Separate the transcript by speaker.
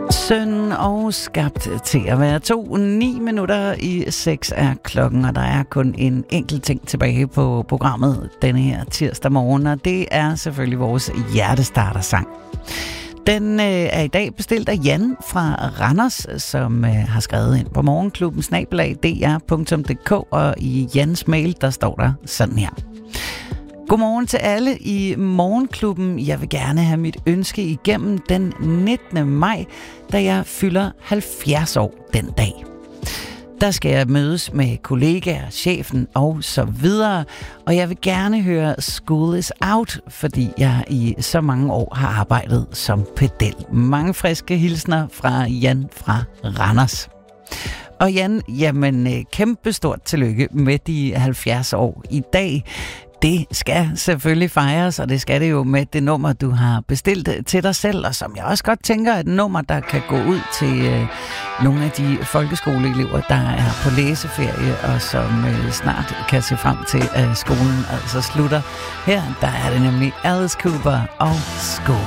Speaker 1: Søn og skabt til at være 9 minutter i 6 er klokken, og der er kun en enkelt ting tilbage på programmet denne her tirsdag morgen, og det er selvfølgelig vores hjertestartersang. Den er i dag bestilt af Jan fra Randers, som har skrevet ind på morgenklubben@dr.dk, og i Jans mail, der står der sådan her. Godmorgen til alle i Morgenklubben. Jeg vil gerne have mit ønske igennem den 19. maj, da jeg fylder 70 år den dag. Der skal jeg mødes med kollegaer, chefen og så videre, og jeg vil gerne høre School is Out, fordi jeg i så mange år har arbejdet som pedel. Mange friske hilsner fra Jan fra Randers. Og Jan, jamen kæmpe stort tillykke med de 70 år i dag. Det skal selvfølgelig fejres, og det skal det jo med det nummer, du har bestilt til dig selv, og som jeg også godt tænker er et nummer, der kan gå ud til nogle af de folkeskoleelever, der er på læseferie, og som snart kan se frem til, at skolen altså slutter. Her der er det nemlig Alice Cooper og School.